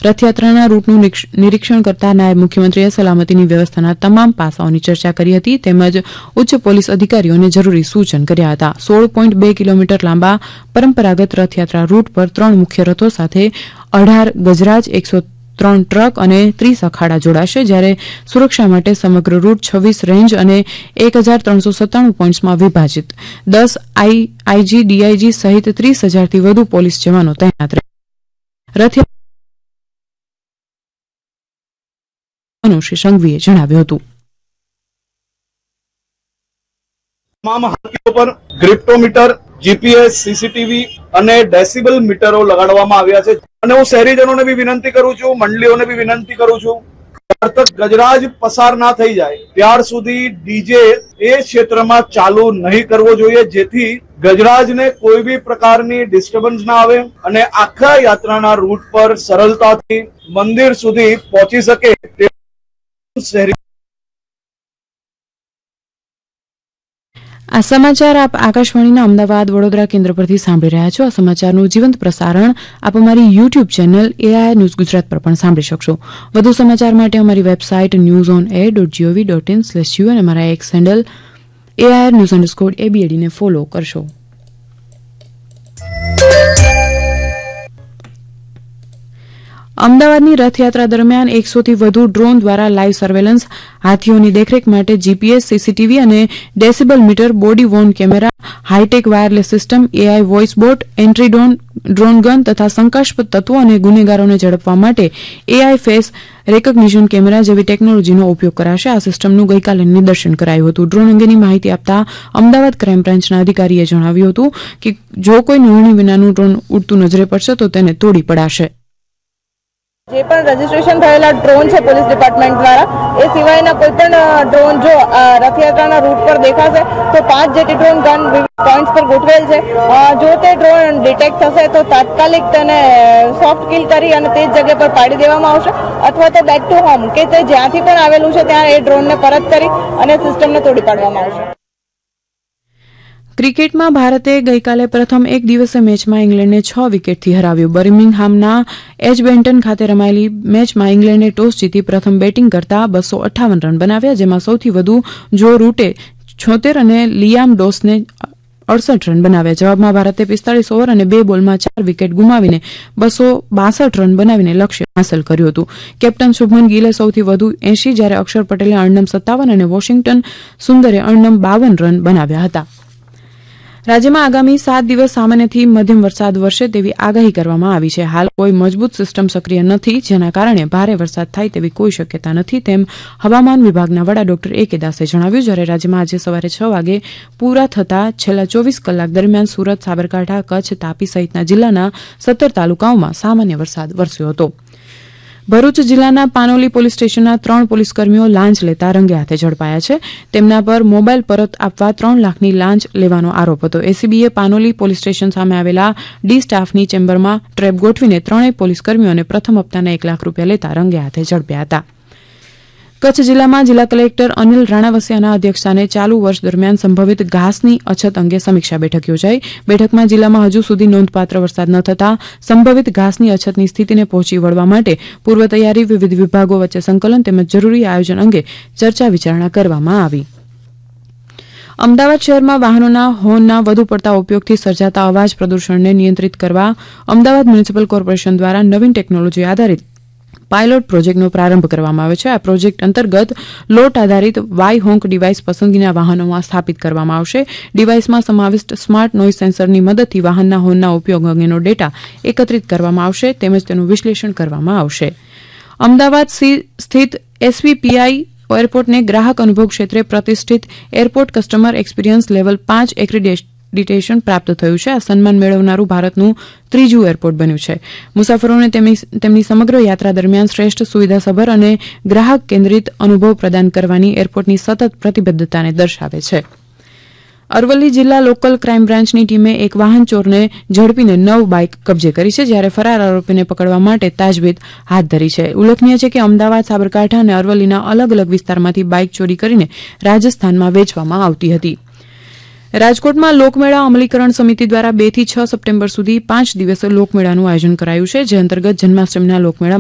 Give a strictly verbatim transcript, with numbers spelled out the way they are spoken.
રથયાત્રાના રૂટનું નિરીક્ષણ કરતા નાયબ મુખ્યમંત્રીએ સલામતીની વ્યવસ્થાના તમામ પાસાઓની ચર્ચા કરી હતી તેમજ ઉચ્ચ પોલીસ અધિકારીઓને જરૂરી સૂચન કર્યા હતા. સોળ પોઈન્ટ બે કિલોમીટર લાંબા પરંપરાગત રથયાત્રા રૂટ પર ત્રણ મુખ્ય રથો સાથે અઢાર ગજરાજ, એકસો ત્રણ ટ્રક અને ત્રીસ અખાડા જોડાશે, જ્યારે સુરક્ષા માટે સમગ્ર રૂટ છવ્વીસ રેન્જ અને એક હજાર ત્રણસો સત્તાણું પોઈન્ટ્સમાં વિભાજિત દસ આઈજી, ડીઆઈજી સહિત ત્રીસ હજારથી વધુ પોલીસ જવાનો તૈનાત રહેશે. રથયાત્રા શ્રી સંઘવીએ જણાવ્યું હતું. તમામ હાથીઓ પર ગ્રિપ્ટોમીટર, જીપીએસ, સીસીટીવી અને ડેસિબલ મીટરો લગાડવામાં આવ્યા છે અને હું શહેરીજનોને બી વિનંતી કરું છું, મંડળીઓને બી વિનંતી કરું છું, ત્યાર તક ગજરાજ પસાર ના થઈ જાય ત્યાર સુધી ડીજે એ ક્ષેત્રમાં ચાલુ નહીં કરવો જોઈએ, જેથી ગજરાજને કોઈ બી પ્રકારની ડિસ્ટર્બન્સ ના આવે અને આખા યાત્રાના રૂટ પર સરળતાથી મંદિર સુધી પહોંચી શકે તે શહેરી. આ સમાચાર આપ આકાશવાણીના અમદાવાદ વડોદરા કેન્દ્ર પરથી સાંભળી રહ્યા છો. આ સમાચારનું જીવંત પ્રસારણ આપ અમારી YouTube channel AI news Gujarat પર પણ સાંભળી શકશો. વધુ સમાચાર માટે અમારી website news on air dot GOV dot in slash you અને અમારા x handle AI news underscore એબીએડીને follow કરશો. અમદાવાદની રથયાત્રા દરમિયાન એકસોથી વધુ ડ્રોન દ્વારા લાઇવ સર્વેલન્સ, હાથીઓની દેખરેખ માટે જીપીએસ, સીસીટીવી અને decibel metre, body Warne camera, high tech wireless system, AI voice boat, entry drone, drone gun તથા શંકાસ્પદ તત્વો અને ગુનેગારોને ઝડપવા માટે એઆઈ ફેસ રેકગ્નિશન કેમેરા જેવી ટેકનોલોજીનો ઉપયોગ કરાશે. આ સિસ્ટમનું ગઈકાલે નિદર્શન કરાયું હતું. ડ્રોન અંગેની માહિતી આપતા અમદાવાદ ક્રાઇમ બ્રાન્ચના અધિકારીએ જણાવ્યું હતું કે જો કોઈ નોંધણી વિનાનું ડ્રોન ઉડતું નજરે પડશે તો તેને તોડી પડાશે. જે પણ રજીસ્ટ્રેશન થયેલા ડ્રોન છે પોલીસ ડિપાર્ટમેન્ટ દ્વારા, એ સિવાયના કોઈ પણ ડ્રોન જો રથયાત્રાના રૂટ પર દેખાશે તો પાંચ જેટલી ડ્રોન ગન વિવિધ પોઈન્ટ્સ પર ગોઠવેલ છે. જો તે ડ્રોન ડિટેક્ટ થશે તો તાત્કાલિક તેને સોફ્ટ કિલ કરી અને તે જ જગ્યા પર પાડી દેવામાં આવશે, અથવા તો બેક ટુ હોમ કે તે જ્યાંથી પણ આવેલું છે ત્યાં એ ડ્રોનને પરત કરી અને સિસ્ટમને તોડી પાડવામાં આવશે. ક્રિકેટમાં ભારતે ગઈકાલે પ્રથમ એક દિવસીય મેચમાં ઇંગ્લેન્ડને છ વિકેટથી હરાવ્યું. બર્મિંગહામના એજબેન્ટન ખાતે રમાયેલી મેચમાં ઇંગ્લેન્ડે ટોસ જીતી પ્રથમ બેટિંગ કરતા બસો અઠ્ઠાવન રન બનાવ્યા, જેમાં સૌથી વધુ જો રૂટે છોતેર અને લિયામ ડોસને અડસઠ રન બનાવ્યા. જવાબમાં ભારતે પિસ્તાળીસ ઓવર અને બે બોલમાં ચાર વિકેટ ગુમાવીને બસો બાસઠ રન બનાવીને લક્ષ્ય હાંસલ કર્યું હતું. કેપ્ટન શુભમન ગિલે સૌથી વધુ એંશી, જ્યારે અક્ષર પટેલે અણનમ સત્તાવન અને વોશિંગ્ટન સુંદરે અણનમ બાવન રન બનાવ્યા હતા. રાજ્યમાં આગામી સાત દિવસ સામાન્યથી મધ્યમ વરસાદ વરસે તેવી આગાહી કરવામાં આવી છે. હાલ કોઈ મજબૂત સિસ્ટમ સક્રિય નથી, જેના કારણે ભારે વરસાદ થાય તેવી કોઈ શક્યતા નથી, તેમ હવામાન વિભાગના વડા ડોક્ટર એ કે દાસે જણાવ્યું. જ્યારે રાજ્યમાં આજે સવારે છ વાગે પૂરા થતા છેલ્લા ચોવીસ કલાક દરમિયાન સુરત, સાબરકાંઠા, કચ્છ, તાપી સહિતના જિલ્લાના સત્તર તાલુકાઓમાં સામાન્ય વરસાદ વરસ્યો હતો. ભરૂચ જિલ્લાના પાનોલી પોલીસ સ્ટેશનના ત્રણ પોલીસકર્મીઓ લાંચ લેતા રંગે હાથે ઝડપાયા છે. તેમના પર મોબાઈલ પરત આપવા ત્રણ લાખની લાંચ લેવાનો આરોપ હતો. એસીબીએ પાનોલી પોલીસ સ્ટેશન સામે આવેલા ડી સ્ટાફની ચેમ્બરમાં ટ્રેપ ગોઠવીને ત્રણેય પોલીસકર્મીઓને પ્રથમ હપ્તાના એક લાખ રૂપિયા લેતા રંગે હાથે ઝડપ્યા હતા. કચ્છ જિલ્લામાં જિલ્લા કલેક્ટર અનિલ રાણાવસિયાના અધ્યક્ષસ્થાને ચાલુ વર્ષ દરમિયાન સંભવિત ઘાસની અછત અંગે સમીક્ષા બેઠક યોજાઈ. બેઠકમાં જિલ્લામાં હજુ સુધી નોંધપાત્ર વરસાદ ન થતા સંભવિત ઘાસની અછતની સ્થિતિને પહોંચી વળવા માટે પૂર્વ તૈયારી, વિવિધ વિભાગો વચ્ચે સંકલન તેમજ જરૂરી આયોજન અંગે ચર્ચા વિચારણા કરવામાં આવી. અમદાવાદ શહેરમાં વાહનોના હોર્નના વધુ પડતા ઉપયોગથી સર્જાતા અવાજ પ્રદૂષણને નિયંત્રિત કરવા અમદાવાદ મ્યુનિસિપલ કોર્પોરેશન દ્વારા નવીન ટેકનોલોજી આધારિત પાયલોટ પ્રોજેક્ટનો પ્રારંભ કરવામાં આવ્યો છે. આ પ્રોજેક્ટ અંતર્ગત લોટ આધારિત વાય હોંક ડિવાઇસ પસંદગીના વાહનોમાં સ્થાપિત કરવામાં આવશે. ડિવાઇસમાં સમાવિષ્ટ સ્માર્ટ નોઇઝ સેન્સરની મદદથી વાહનના હોર્નના ઉપયોગ અંગેનો ડેટા એકત્રિત કરવામાં આવશે તેમજ તેનું વિશ્લેષણ કરવામાં આવશે. અમદાવાદ સ્થિત એસવીપીઆઈ એરપોર્ટને ગ્રાહક અનુભવ ક્ષેત્રે પ્રતિષ્ઠિત એરપોર્ટ કસ્ટમર એક્સપિરિયન્સ લેવલ પાંચ એક્રિડિટેશન પ્રાપ્ત થયું છે. આ સન્માન મેળવનારું ભારતનું ત્રીજું એરપોર્ટ બન્યું છે. મુસાફરોને તેમની સમગ્ર યાત્રા દરમિયાન શ્રેષ્ઠ સુવિધાસભર અને ગ્રાહક કેન્દ્રિત અનુભવ પ્રદાન કરવાની એરપોર્ટની સતત પ્રતિબદ્ધતાને દર્શાવે છે. અરવલ્લી જિલ્લા લોકલ ક્રાઇમ બ્રાન્ચની ટીમે એક વાહન ચોરને ઝડપીને નવ બાઇક કબજે કરી છે, જ્યારે ફરાર આરોપીને પકડવા માટે તાજબીજ હાથ ધરી છે. ઉલ્લેખનીય છે કે અમદાવાદ, સાબરકાંઠા અને અરવલ્લીના અલગ અલગ વિસ્તારમાંથી બાઇક ચોરી કરીને રાજસ્થાનમાં વેચવામાં આવતી હતી. રાજકોટમાં લોકમેળા અમલીકરણ સમિતિ દ્વારા બે થી છ સપ્ટેમ્બર સુધી પાંચ દિવસીય લોકમેળાનું આયોજન કરાયું છે, જે અંતર્ગત જન્માષ્ટમીના લોકમેળા